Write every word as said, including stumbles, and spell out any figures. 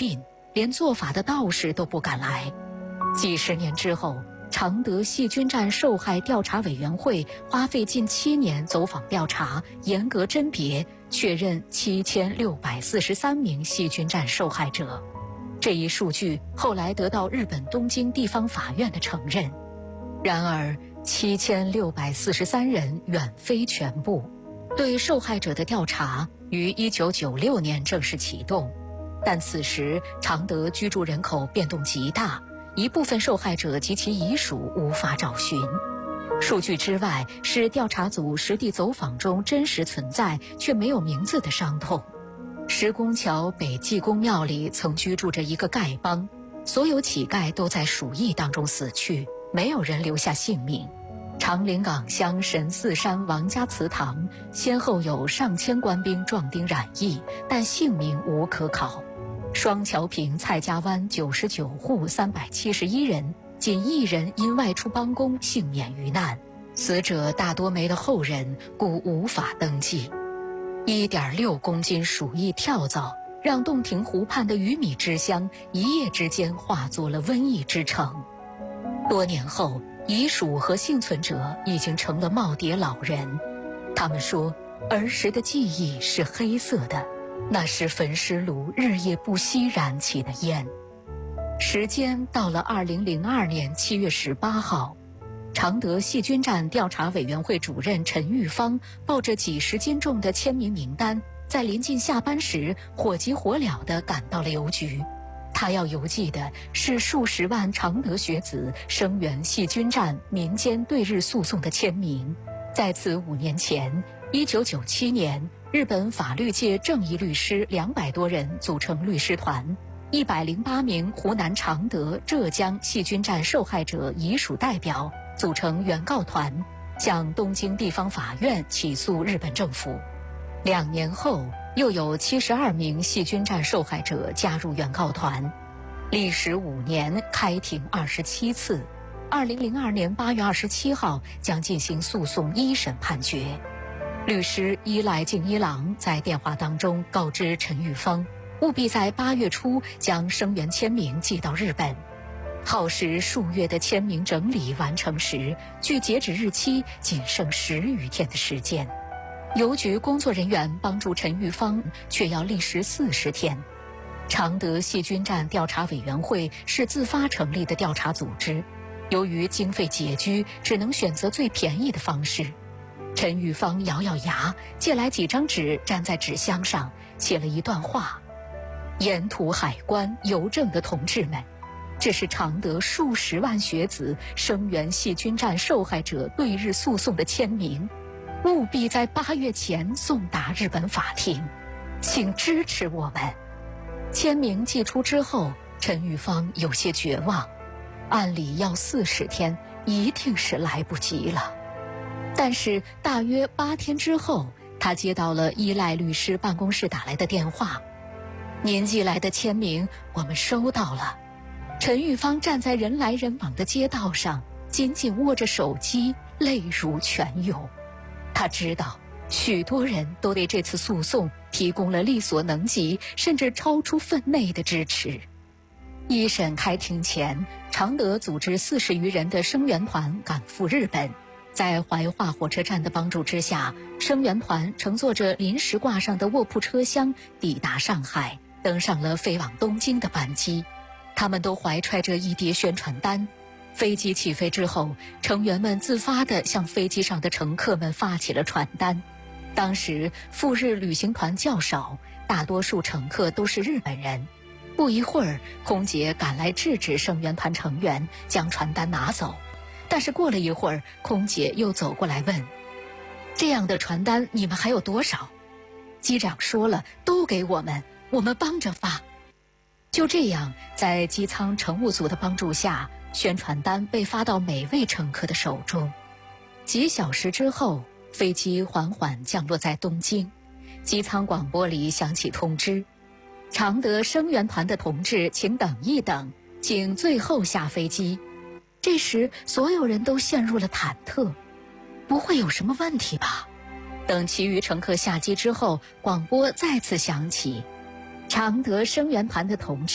病，连做法的道士都不敢来。几十年之后，常德细菌战受害调查委员会花费近七年走访调查，严格甄别，确认七千六百四十三名细菌战受害者。这一数据后来得到日本东京地方法院的承认。然而，七千六百四十三人远非全部。对受害者的调查于一九九六年正式启动，但此时常德居住人口变动极大，一部分受害者及其遗属无法找寻。数据之外，是调查组实地走访中真实存在却没有名字的伤痛。石宫桥北济公庙里曾居住着一个丐帮，所有乞丐都在鼠疫当中死去，没有人留下性命。长陵岗乡神寺山王家祠堂先后有上千官兵壮丁染疫，但性命无可考。双桥坪蔡家湾九十九户三百七十一人，仅一人因外出帮工幸免于难，死者大多没了后人，故无法登记。一点六公斤鼠疫跳蚤，让洞庭湖畔的鱼米之乡一夜之间化作了瘟疫之城。多年后，遗属和幸存者已经成了耄耋老人，他们说，儿时的记忆是黑色的，那是焚尸炉日夜不息燃起的烟。时间到了二零零二年七月十八号，常德细菌战调查委员会主任陈玉芳抱着几十斤重的签名名单，在临近下班时火急火燎地赶到了邮局。他要邮寄的是数十万常德学子声援细菌战民间对日诉讼的签名。在此五年前，一九九七年，日本法律界正义律师两百多人组成律师团，一百零八名湖南常德、浙江细菌战受害者遗属代表组成原告团，向东京地方法院起诉日本政府。两年后，又有七十二名细菌战受害者加入原告团，历时五年，开庭二十七次。二零零二年八月二十七号将进行诉讼一审判决。律师伊赖敬一郎在电话当中告知陈玉芳，务必在八月初将声援签名寄到日本。耗时数月的签名整理完成时，距截止日期仅剩十余天的时间。邮局工作人员帮助陈玉芳，却要历时四十天。常德细菌战调查委员会是自发成立的调查组织，由于经费拮据，只能选择最便宜的方式。陈玉芳咬咬牙，借来几张纸，粘在纸箱上，写了一段话：沿途海关、邮政的同志们，这是常德数十万学子声援细菌战受害者对日诉讼的签名，务必在八月前送达日本法庭，请支持我们。签名寄出之后，陈玉芳有些绝望，按理要四十天，一定是来不及了。但是大约八天之后，他接到了依赖律师办公室打来的电话：您寄来的签名我们收到了。陈玉芳站在人来人往的街道上，紧紧握着手机，泪如泉涌。他知道许多人都对这次诉讼提供了力所能及甚至超出分内的支持。一审开庭前，常德组织四十余人的声援团赶赴日本，在怀化火车站的帮助之下，声援团乘坐着临时挂上的卧铺车厢抵达上海，登上了飞往东京的班机。他们都怀揣着一叠宣传单。飞机起飞之后，成员们自发地向飞机上的乘客们发起了传单。当时赴日旅行团较少，大多数乘客都是日本人。不一会儿，空姐赶来制止声援团成员将传单拿走。但是过了一会儿，空姐又走过来问：这样的传单你们还有多少？机长说了，都给我们，我们帮着发。就这样，在机舱乘务组的帮助下，宣传单被发到每位乘客的手中。几小时之后，飞机缓缓降落在东京，机舱广播里响起通知：常德声援团的同志请等一等，请最后下飞机。这时所有人都陷入了忐忑，不会有什么问题吧？等其余乘客下机之后，广播再次响起：常德声援团的同志